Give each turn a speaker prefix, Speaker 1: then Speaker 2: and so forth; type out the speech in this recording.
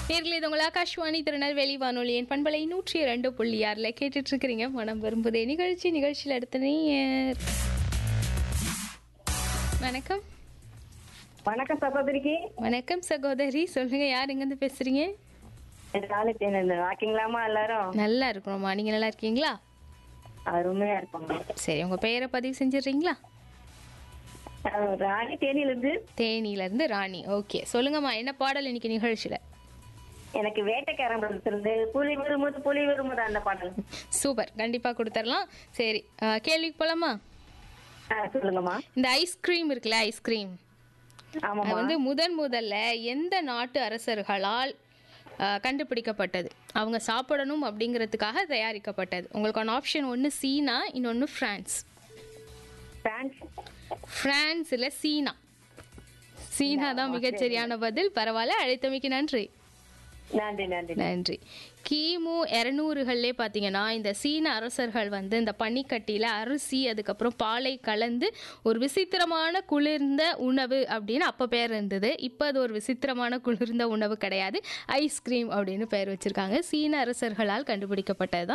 Speaker 1: நேர்களே இது உங்கள் ஆகாஷ்வாணி திருநெல்வேலி வானொலியின் பண்பலை 102.6 கேட்டுட்டு இருக்கிறீங்க மனம் விரும்புதே நிகழ்ச்சியில் அடுத்த நேயர். வணக்கம்.
Speaker 2: வணக்கம் சகோதரிக்கு.
Speaker 1: வணக்கம் சகோதரி, சொல்லுங்க யார் எங்கேருந்து பேசுறீங்க?
Speaker 2: வாக்கிங்களாமா எல்லாரும்?
Speaker 1: நல்லா இருக்கிறோம்மா, நீங்க நல்லா இருக்கீங்களா?
Speaker 2: அருமையா இருப்பாங்க.
Speaker 1: சரி, உங்க பெயரை பதிவு செஞ்சிடுறீங்களா?
Speaker 2: ராணி தேனியிலிருந்து.
Speaker 1: தேனியிலிருந்து ராணி. ஓகே, சொல்லுங்கம்மா என்ன பாடல் இன்னைக்கு நிகழ்ச்சியில?
Speaker 2: எனக்கு வேட்டைக்காரன் இருந்து புலி விரும்புது அந்த பாடல்.
Speaker 1: சூப்பர், கண்டிப்பா கொடுத்துடலாம். சரி, கேள்விக்கு போலாமா?
Speaker 2: சொல்லுங்கம்மா.
Speaker 1: இந்த ஐஸ்கிரீம் இருக்குல்ல, ஐஸ்கிரீம் அது வந்து முதல்ல எந்த நாட்டு அரசர்களால் கண்டுபிடிக்கப்பட்டது? அவங்க சாப்பிடணும் அப்படிங்கிறதுக்காக தயாரிக்கப்பட்டது. உங்களுக்கான ஆப்ஷன் ஒன்று சீனா, இன்னொன்று பிரான்ஸ். பிரான்ஸ் இல்ல சீனா. சீனா தான் மிகச்சரியான பதில். பரவாயில்ல, அழைத்தமைக்கு நன்றி. நன்றி. கிமு 200களே பார்த்தீங்கன்னா இந்த சீன அரசர்கள் வந்து இந்த பனிக்கட்டியில் அரிசி அதுக்கப்புறம் பாலை கலந்து ஒரு விசித்திரமான குளிர்ந்த உணவு அப்படின்னு அப்போ பேர் இருந்தது. இப்போ அது ஒரு விசித்திரமான குளிர்ந்த உணவு கிடையாது, ஐஸ்கிரீம் அப்படின்னு பேர் வச்சிருக்காங்க. சீன அரசர்களால் கண்டுபிடிக்கப்பட்டது தான்